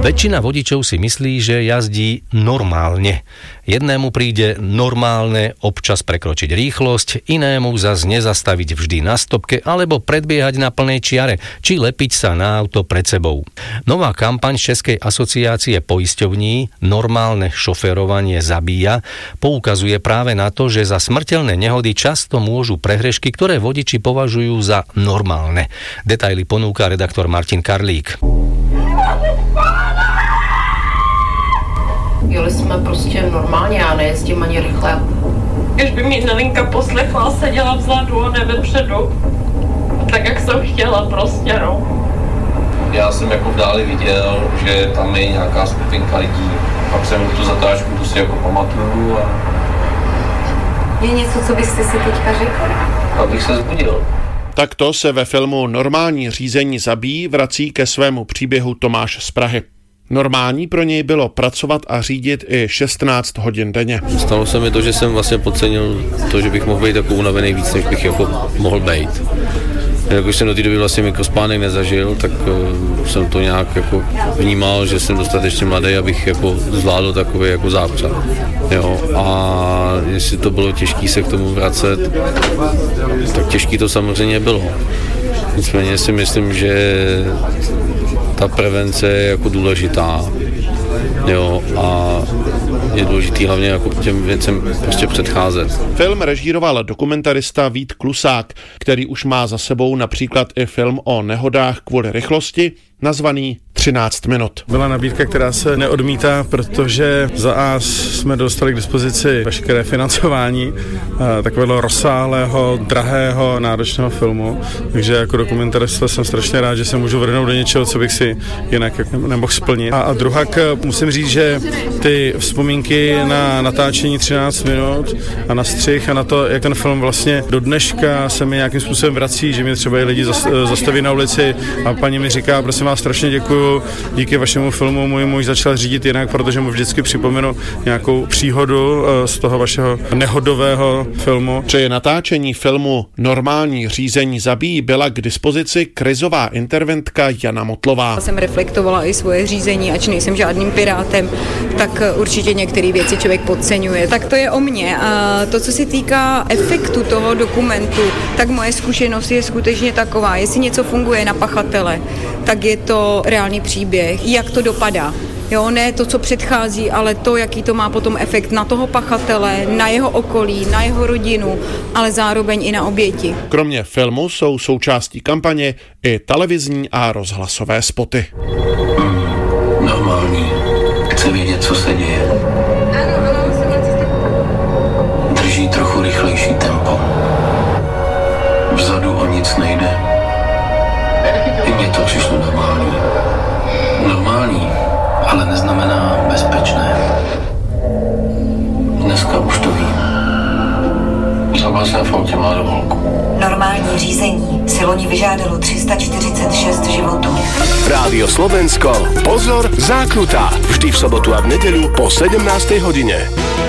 Väčšina vodičov si myslí, že jazdí normálne. Jednému príde normálne občas prekročiť rýchlosť, inému zas nezastaviť vždy na stopke alebo predbiehať na plnej čiare, či lepiť sa na auto pred sebou. Nová kampaň Českej asociácie poisťovní Normálne šoférovanie zabíja poukazuje práve na to, že za smrteľné nehody často môžu prehrešky, ktoré vodiči považujú za normálne. Detaily ponúka redaktor Martin Karlík. Jeli jsme prostě normálně, já nejezdím ani rychle. Když by mě Nelinka poslechla, seděla vzadu a ne vepředu, tak jak jsem chtěla prostě, no. Já jsem jako v dáli viděl, že tam je nějaká skupinka lidí, pak jsem tu zatáčku tu si jako pamatuju a... Je něco, co byste si teďka řekl? Abych se zbudil. Takto se ve filmu Normální řízení zabíjí vrací ke svému příběhu Tomáš z Prahy. Normální pro něj bylo pracovat a řídit i 16 hodin denně. Stalo se mi to, že jsem vlastně podcenil to, že bych mohl být jako unavený víc, než bych jako mohl být. Jakož jsem do té doby vlastně mikrospánek nezažil, tak jsem to nějak jako vnímal, že jsem dostatečně mladý, abych jako zvládl takový jako zápřah. Jo, a jestli to bylo těžké se k tomu vracet, tak těžké to samozřejmě bylo. Nicméně si myslím, že ta prevence je jako důležitá, jo, a je důležitý hlavně jako těm věcem prostě předcházet. Film režíroval dokumentarista Vít Klusák, který už má za sebou například i film o nehodách kvůli rychlosti, nazvaný 13 minut. Byla nabídka, která se neodmítá, protože za A jsme dostali k dispozici veškeré financování takového rozsáhlého, drahého, náročného filmu. Takže jako dokumentarista jsem strašně rád, že se můžu vrhnout do něčeho, co bych si jinak nemohl splnit. A druhak musím říct, že ty vzpomínky na natáčení 13 minut a na střih a na to, jak ten film vlastně do dneška se mi nějakým způsobem vrací, že mě třeba i lidi zastaví na ulici a paní mi říká, prosím vás, strašně děkuju, díky vašemu filmu můj muž začal řídit jinak, protože mu vždycky připomenu nějakou příhodu z toho vašeho nehodového filmu. Při natáčení filmu Normální řízení zabíjí byla k dispozici krizová interventka Jana Motlová. Jsem reflektovala i svoje řízení, ač nejsem žádným pirátem, tak určitě některé věci člověk podceňuje. Tak to je o mně. A to, co se týká efektu toho dokumentu, tak moje zkušenost je skutečně taková, jestli něco funguje na pachatele, tak je to reálný příběh, jak to dopadá. Jo, ne to, co předchází, ale to, jaký to má potom efekt na toho pachatele, na jeho okolí, na jeho rodinu, ale zároveň i na oběti. Kromě filmu jsou součástí kampaně i televizní a rozhlasové spoty. Normální. Chce vědět, co se děje. Drží trochu rychlejší tempo. Vzadu o nic nejde. I mně to přišlo normální. Normální, ale neznamená bezpečné. Dneska už to vím. Sama jsem v autě mladou holku. Normální řízení si loni vyžádalo 346 životů. Rádio Slovensko. Pozor, zákruta. Vždy v sobotu a v nedeľu po 17. hodine.